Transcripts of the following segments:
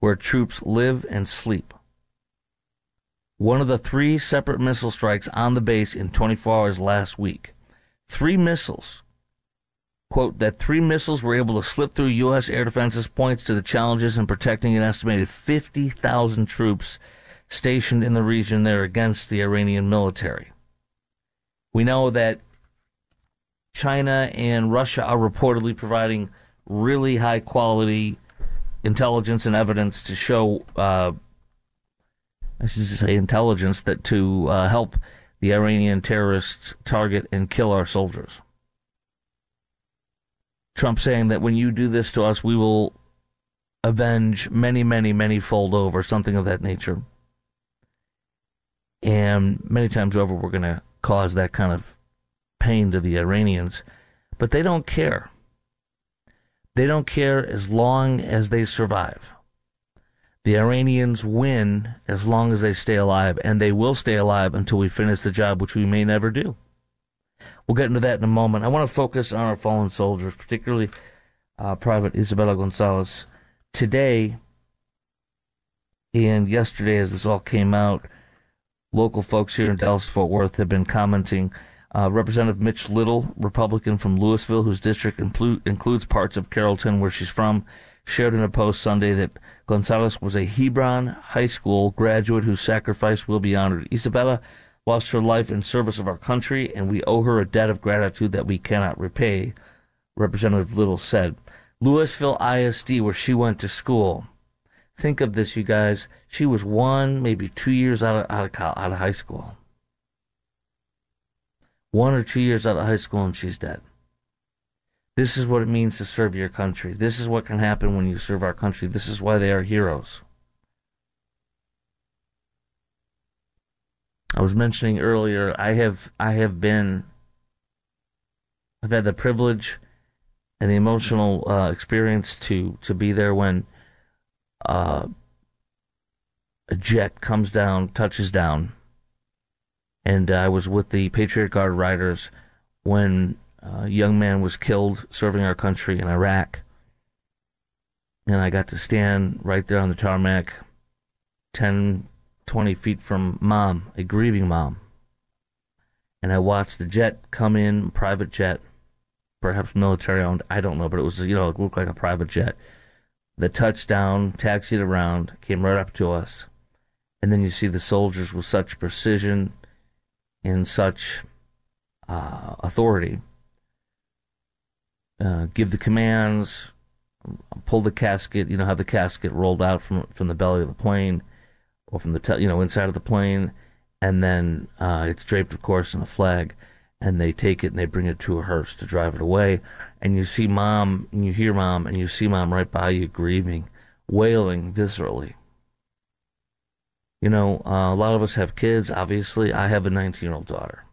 where troops live and sleep. One of the 3 separate missile strikes on the base in 24 hours last week. 3 missiles. Quote, that 3 missiles were able to slip through U.S. air defenses points to the challenges in protecting an estimated 50,000 troops stationed in the region there against the Iranian military. We know that China and Russia are reportedly providing really high-quality intelligence and evidence to show, I should say intelligence, that to help the Iranian terrorists target and kill our soldiers. Trump saying that when you do this to us, we will avenge many, many, many fold over, something of that nature. And many times over, we're going to cause that kind of pain to the Iranians. But they don't care. They don't care as long as they survive. The Iranians win as long as they stay alive, and they will stay alive until we finish the job, which we may never do. We'll get into that in a moment. I want to focus on our fallen soldiers, particularly Private Isabella Gonzalez. Today and yesterday, as this all came out, local folks here in Dallas-Fort Worth have been commenting. Representative Mitch Little, Republican from Louisville, whose district includes parts of Carrollton, where she's from, shared in a post Sunday that Gonzalez was a Hebron High School graduate whose sacrifice will be honored. Isabella lost her life in service of our country, and we owe her a debt of gratitude that we cannot repay, Representative Little said. Louisville ISD, where she went to school. Think of this, you guys. She was 1, maybe 2 years out of high school. 1 or 2 years out of high school, and she's dead. This is what it means to serve your country. This is what can happen when you serve our country. This is why they are heroes. I was mentioning earlier, I've had the privilege and the emotional experience to be there when a jet comes down, touches down. And I was with the Patriot Guard Riders when a young man was killed serving our country in Iraq. And I got to stand right there on the tarmac, 10, 20 feet from Mom, a grieving mom. And I watched the jet come in, private jet, perhaps military-owned, I don't know, but it was, it looked like a private jet. The touchdown, taxied around, came right up to us. And then you see the soldiers with such precision and such authority give the commands, pull the casket, have the casket rolled out from the belly of the plane, or from the inside of the plane, and then it's draped, of course, in a flag, and they take it and they bring it to a hearse to drive it away, and you see Mom, and you hear Mom, and you see Mom right by you grieving, wailing viscerally. A lot of us have kids, obviously. I have a 19-year-old daughter.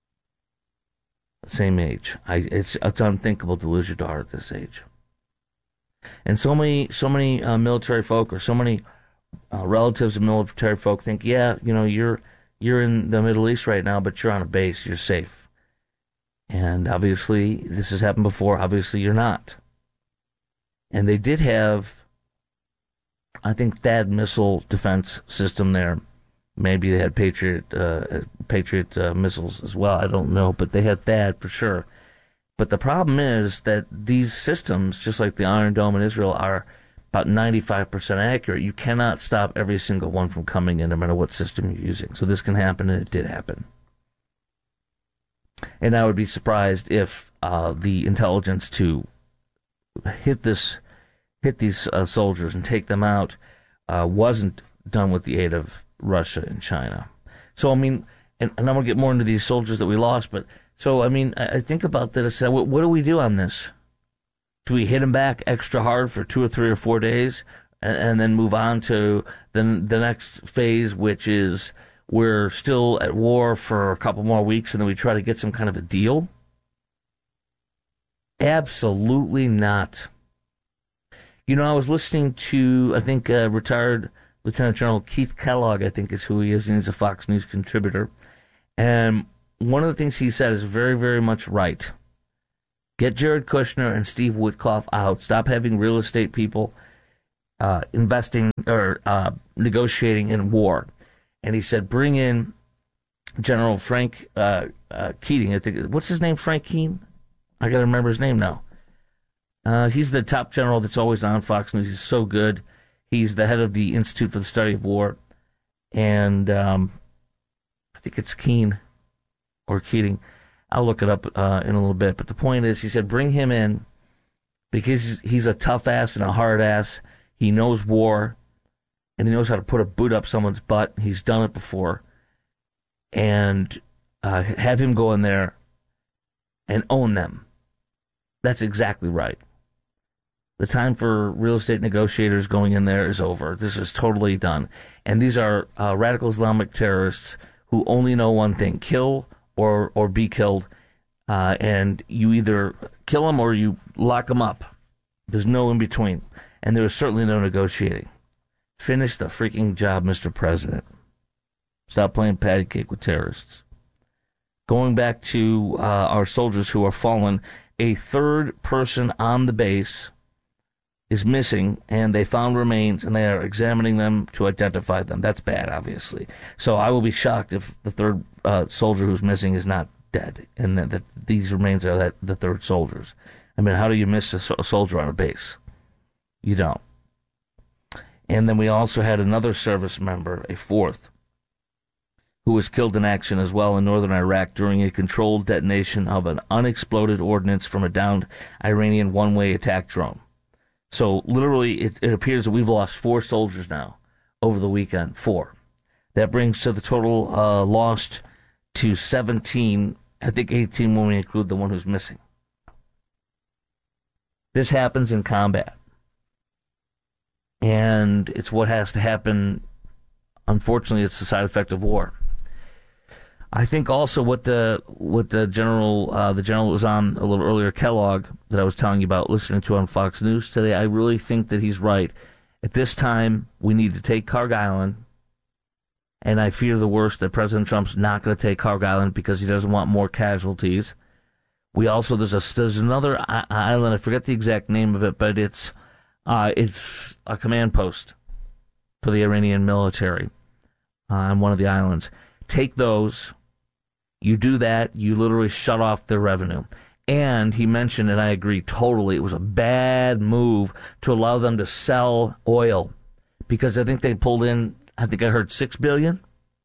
Same age. It's unthinkable to lose your daughter at this age. And so many military folk, or so many relatives of military folk think, you're in the Middle East right now, but you're on a base, you're safe. And obviously, this has happened before. Obviously, you're not. And they did have, I think, THAAD missile defense system there. Maybe they had Patriot missiles as well. I don't know, but they had THAAD for sure. But the problem is that these systems, just like the Iron Dome in Israel, are about 95% accurate. You cannot stop every single one from coming in, no matter what system you're using. So this can happen, and it did happen. And I would be surprised if the intelligence to hit these soldiers and take them out wasn't done with the aid of Russia and China. So, I mean, and I'm going to get more into these soldiers that we lost, but so, I mean, I think about that. I said, what do we do on this? Do we hit them back extra hard for 2 or 3 or 4 days and then move on to the next phase, which is we're still at war for a couple more weeks and then we try to get some kind of a deal? Absolutely not. I was listening to, I think, retired Lieutenant General Keith Kellogg, I think is who he is, and he's a Fox News contributor. And one of the things he said is very, very much right. Get Jared Kushner and Steve Witkoff out. Stop having real estate people investing or negotiating in war. And he said, bring in General Frank Keating. I think, what's his name? Frank Keane? I got to remember his name now. He's the top general that's always on Fox News. He's so good. He's the head of the Institute for the Study of War. And I think it's Keane or Keating. I'll look it up in a little bit. But the point is, he said, bring him in because he's a tough ass and a hard ass. He knows war, and he knows how to put a boot up someone's butt. He's done it before. And have him go in there and own them. That's exactly right. The time for real estate negotiators going in there is over. This is totally done. And these are radical Islamic terrorists who only know one thing: kill or be killed. And you either kill them or you lock them up. There's no in between. And there is certainly no negotiating. Finish the freaking job, Mr. President. Stop playing patty cake with terrorists. Going back to our soldiers who are fallen, a third person on the base is missing, and they found remains, and they are examining them to identify them. That's bad, obviously. So I will be shocked if the third soldier who's missing is not dead, and that these remains are the third soldiers. I mean, how do you miss a soldier on a base? You don't. And then we also had another service member, a fourth, who was killed in action as well in northern Iraq during a controlled detonation of an unexploded ordnance from a downed Iranian one-way attack drone. So literally, it appears that we've lost 4 soldiers now over the weekend. 4. That brings to the total lost to 17, I think 18 when we include the one who's missing. This happens in combat. And it's what has to happen. Unfortunately, it's the side effect of war. I think also what the general that was on a little earlier, Kellogg, that I was telling you about listening to on Fox News today, I really think that he's right. At this time, we need to take Kharg Island, and I fear the worst, that President Trump's not going to take Kharg Island because he doesn't want more casualties. We also there's another island, I forget the exact name of it, but it's a command post for the Iranian military on one of the islands. Take those. You do that, you literally shut off their revenue. And he mentioned, and I agree totally, it was a bad move to allow them to sell oil, because I think they pulled in, I think I heard $6 billion.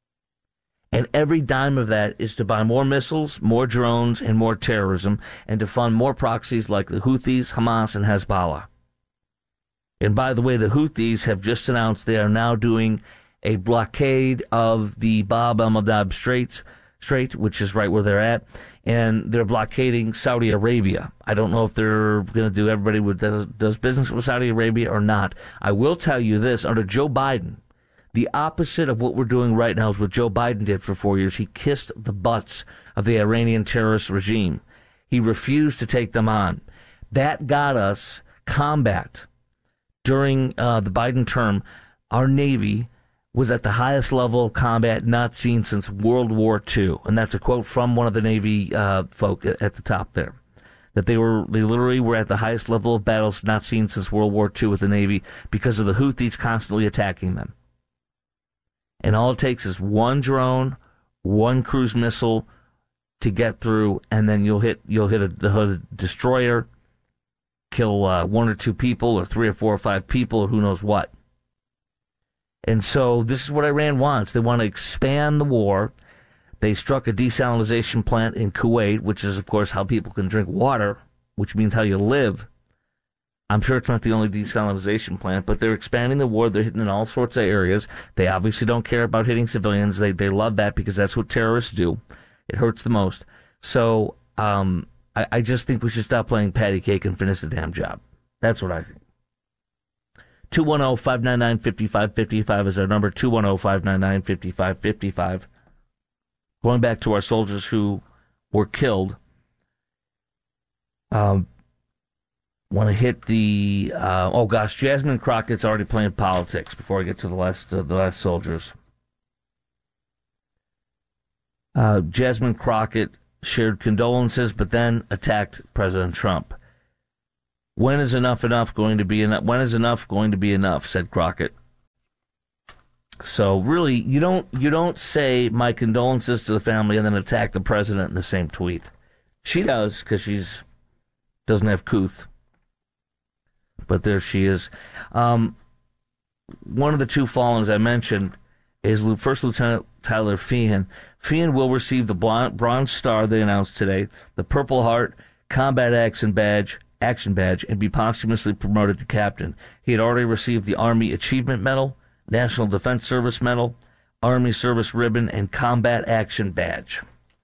And every dime of that is to buy more missiles, more drones, and more terrorism, and to fund more proxies like the Houthis, Hamas, and Hezbollah. And by the way, the Houthis have just announced they are now doing a blockade of the Bab el-Mandab Strait, which is right where they're at, and they're blockading Saudi Arabia. I don't know if they're going to do everybody does business with Saudi Arabia or not. I will tell you this, under Joe Biden, the opposite of what we're doing right now is what Joe Biden did for 4 years. He kissed the butts of the Iranian terrorist regime. He refused to take them on. That got us combat. During the Biden term, our Navy was at the highest level of combat not seen since World War II. And that's a quote from one of the Navy folk at the top there. That they literally were at the highest level of battles not seen since World War II with the Navy because of the Houthis constantly attacking them. And all it takes is one drone, one cruise missile to get through, and then you'll hit a destroyer, kill 1 or 2 people, or 3 or 4 or 5 people, or who knows what. And so this is what Iran wants. They want to expand the war. They struck a desalination plant in Kuwait, which is, of course, how people can drink water, which means how you live. I'm sure it's not the only desalination plant, but they're expanding the war. They're hitting in all sorts of areas. They obviously don't care about hitting civilians. They love that because that's what terrorists do. It hurts the most. So I just think we should stop playing patty cake and finish the damn job. That's what I think. 210-599-5555 is our number, 210-599-5555. Going back to our soldiers who were killed, want to hit the, Jasmine Crockett's already playing politics before I get to the last soldiers. Jasmine Crockett shared condolences, but then attacked President Trump. When is enough going to be enough? When is enough going to be enough? Said Crockett. So really, you don't say my condolences to the family and then attack the president in the same tweet. She does because doesn't have couth. But there she is. One of the two fallens I mentioned is First Lieutenant Tyler Feehan. Feehan will receive the Bronze Star, they announced today, the Purple Heart, Combat Action Badge, and be posthumously promoted to captain. He had already received the Army Achievement Medal, National Defense Service Medal, Army Service Ribbon, and Combat Action Badge.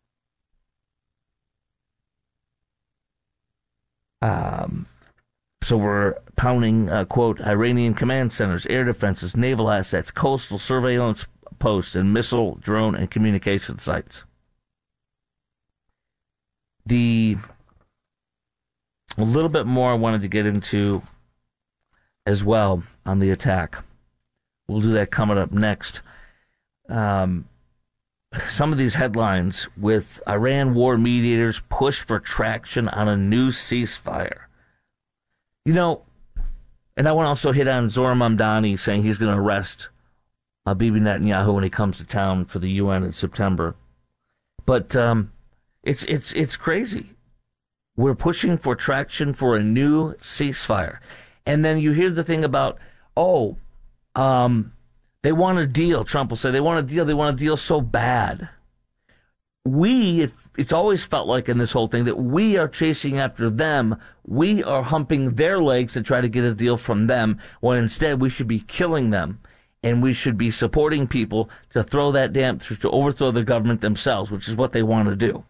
So we're pounding, quote, Iranian command centers, air defenses, naval assets, coastal surveillance posts, and missile, drone, and communication sites. A little bit more I wanted to get into as well on the attack. We'll do that coming up next. Some of these headlines with Iran war mediators push for traction on a new ceasefire. And I want to also hit on Zohar Mamdani saying he's going to arrest Bibi Netanyahu when he comes to town for the UN in September. But it's crazy. We're pushing for traction for a new ceasefire. And then you hear the thing about, they want a deal. Trump will say they want a deal. They want a deal so bad. It's always felt like in this whole thing that we are chasing after them. We are humping their legs to try to get a deal from them, when instead we should be killing them. And we should be supporting people to to overthrow the government themselves, which is what they want to do.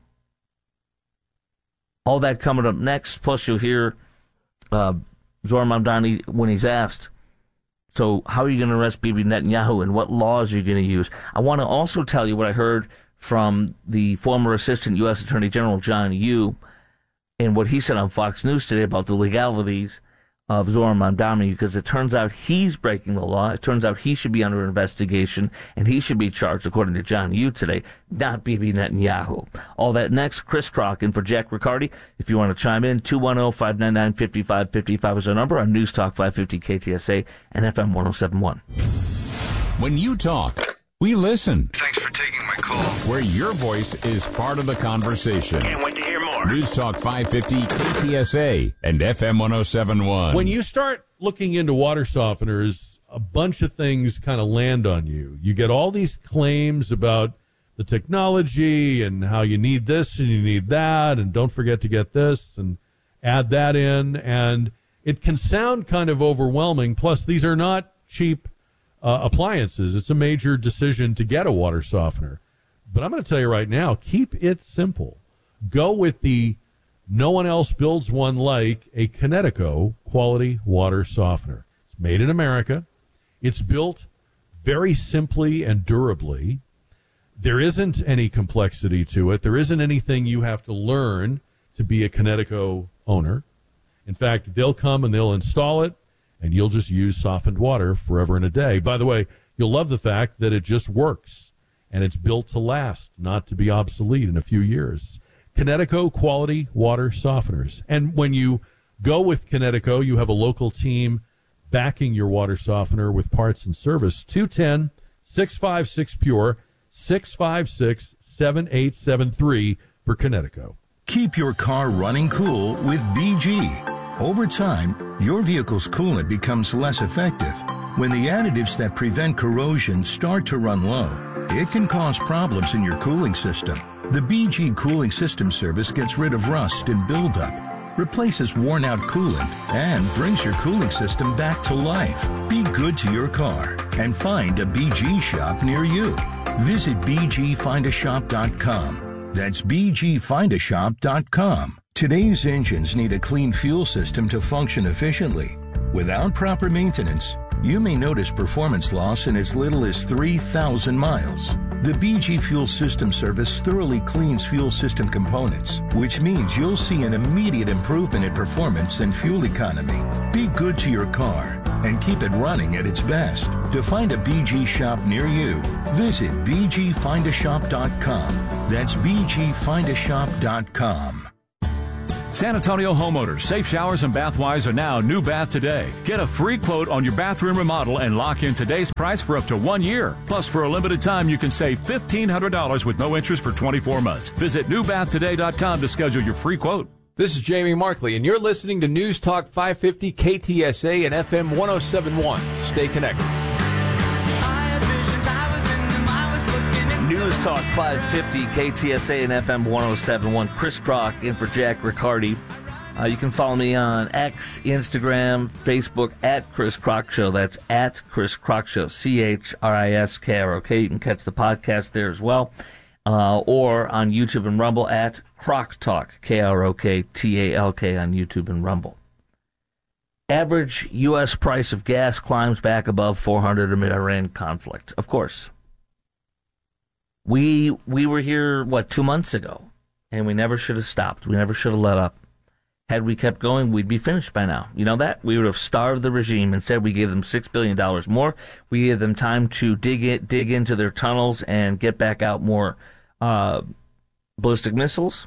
All that coming up next. Plus, you'll hear Zohar Mamdani when he's asked, so how are you going to arrest Bibi Netanyahu and what laws are you going to use? I want to also tell you what I heard from the former Assistant U.S. Attorney General John Yoo and what he said on Fox News today about the legalities of Zohar Mamdani, because it turns out he's breaking the law. It turns out he should be under investigation, and he should be charged, according to John Yoo today, not Bibi Netanyahu. All that next. Chris Crock for Jack Riccardi. If you want to chime in, 210-599-5555 is our number on News Talk 550 KTSA and FM 107.1. When you talk, we listen. Thanks for taking my call. Where your voice is part of the conversation. Can't wait to hear more. News Talk 550 KTSA and FM 107.1. When you start looking into water softeners, a bunch of things kind of land on you. You get all these claims about the technology and how you need this and you need that, and don't forget to get this and add that in. And it can sound kind of overwhelming. Plus, these are not cheap appliances. It's a major decision to get a water softener. But I'm going to tell you right now, keep it simple. Go with the no one else builds one like a Kinetico quality water softener. It's made in America. It's built very simply and durably. There isn't any complexity to it. There isn't anything you have to learn to be a Kinetico owner. In fact, they'll come and they'll install it, and you'll just use softened water forever and a day. By the way, you'll love the fact that it just works, and it's built to last, not to be obsolete in a few years. Kinetico quality water softeners. And when you go with Kinetico, you have a local team backing your water softener with parts and service. 210-656-PURE, 656-7873 for Kinetico. Keep your car running cool with BG. Over time, your vehicle's coolant becomes less effective. When the additives that prevent corrosion start to run low, it can cause problems in your cooling system. The BG Cooling System Service gets rid of rust and buildup, replaces worn-out coolant, and brings your cooling system back to life. Be good to your car and find a BG shop near you. Visit bgfindashop.com. That's bgfindashop.com. Today's engines need a clean fuel system to function efficiently. Without proper maintenance, you may notice performance loss in as little as 3,000 miles. The BG Fuel System Service thoroughly cleans fuel system components, which means you'll see an immediate improvement in performance and fuel economy. Be good to your car and keep it running at its best. To find a BG shop near you, visit bgfindashop.com. That's bgfindashop.com. San Antonio homeowners, Safe Showers and Bathwise are now New Bath Today. Get a free quote on your bathroom remodel and lock in today's price for up to 1 year. Plus, for a limited time, you can save $1,500 with no interest for 24 months. Visit newbathtoday.com to schedule your free quote. This is Jamie Markley, and you're listening to News Talk 550 KTSA and FM 1071. Stay connected. News Talk 550, KTSA and FM 1071. Chris Crock in for Jack Riccardi. You can follow me on X, Instagram, Facebook at Chris Crock Show. That's at Chris Crock Show, ChrisKrok. You can catch the podcast there as well. Or on YouTube and Rumble at Crock Talk, KROKTALK on YouTube and Rumble. Average U.S. price of gas climbs back above 400 amid Iran conflict. Of course. We were here, 2 months ago, and we never should have stopped. We never should have let up. Had we kept going, we'd be finished by now. You know that? We would have starved the regime. Instead, we gave them $6 billion more. We gave them time to dig into their tunnels and get back out more ballistic missiles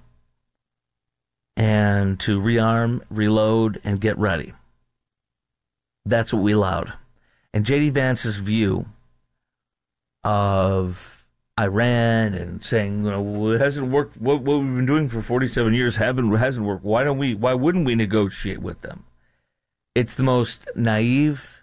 and to rearm, reload, and get ready. That's what we allowed. And J.D. Vance's view of Iran and saying, it hasn't worked. What we've been doing for 47 years hasn't worked. Why wouldn't we negotiate with them? It's the most naive.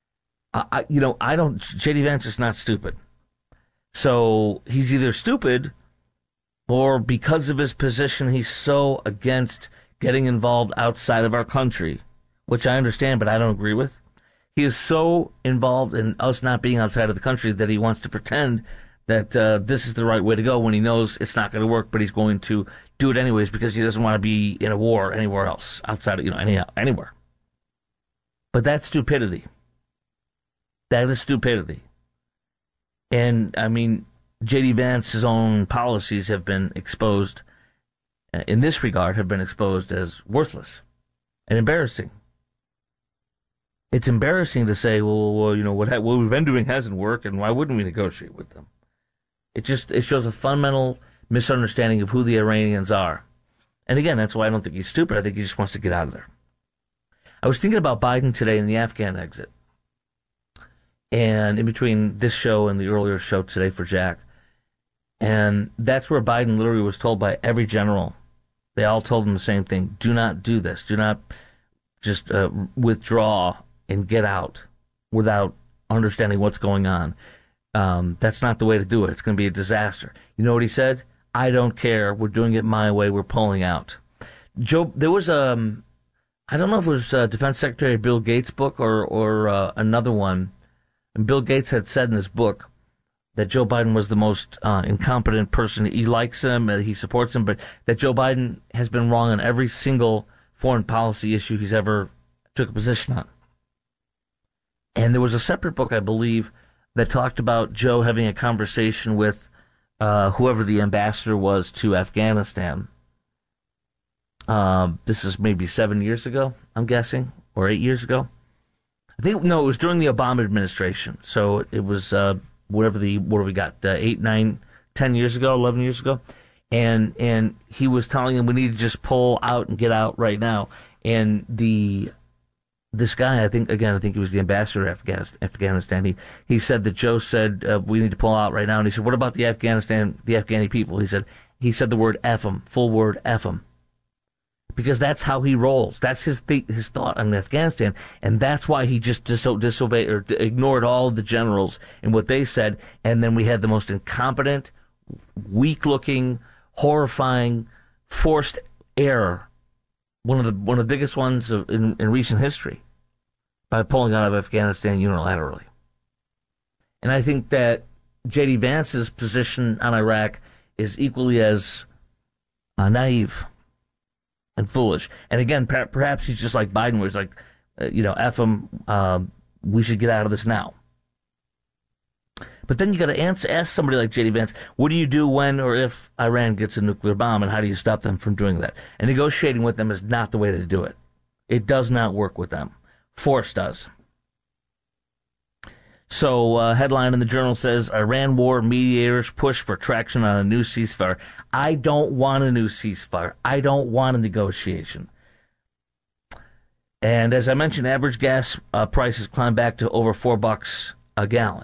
J.D. Vance is not stupid. So he's either stupid or because of his position, he's so against getting involved outside of our country, which I understand, but I don't agree with. He is so involved in us not being outside of the country that he wants to pretend that this is the right way to go when he knows it's not going to work, but he's going to do it anyways because he doesn't want to be in a war anywhere else outside of, anywhere. But that's stupidity. That is stupidity. And, J.D. Vance's own policies have been exposed, in this regard, have been exposed as worthless and embarrassing. It's embarrassing to say, what we've been doing hasn't worked, and why wouldn't we negotiate with them? It shows a fundamental misunderstanding of who the Iranians are. And again, that's why I don't think he's stupid. I think he just wants to get out of there. I was thinking about Biden today in the Afghan exit. And in between this show and the earlier show today for Jack. And that's where Biden literally was told by every general. They all told him the same thing. Do not do this. Do not just withdraw and get out without understanding what's going on. That's not the way to do it. It's going to be a disaster. You know what he said? I don't care. We're doing it my way. We're pulling out. There was I don't know if it was Defense Secretary Bill Gates' book or another one. And Bill Gates had said in his book that Joe Biden was the most incompetent person. He likes him, he supports him, but that Joe Biden has been wrong on every single foreign policy issue he's ever took a position on. And there was a separate book, I believe, that talked about Joe having a conversation with whoever the ambassador was to Afghanistan. This is maybe 7 years ago, I'm guessing, or 8 years ago. It was during the Obama administration. So it was what do we got, 8, 9, 10 years ago, 11 years ago. And he was telling him we need to just pull out and get out right now. And this guy, I think he was the ambassador to Afghanistan. He said that Joe said we need to pull out right now, and he said, "What about the Afghani people?" He said the word "F 'em," full word "F 'em," because that's how he rolls. That's his thought on Afghanistan, and that's why he just disobeyed or ignored all of the generals and what they said, and then we had the most incompetent, weak-looking, horrifying, forced error. One of the biggest ones in recent history, by pulling out of Afghanistan unilaterally. And I think that J.D. Vance's position on Iraq is equally as naive and foolish. And again, perhaps he's just like Biden, where he's like, F him, we should get out of this now. But then you got to ask somebody like J.D. Vance, what do you do when or if Iran gets a nuclear bomb, and how do you stop them from doing that? And negotiating with them is not the way to do it. It does not work with them. Force does. So, headline in the Journal says, Iran war mediators push for traction on a new ceasefire. I don't want a new ceasefire. I don't want a negotiation. And as I mentioned, average gas prices climbed back to over $4 a gallon.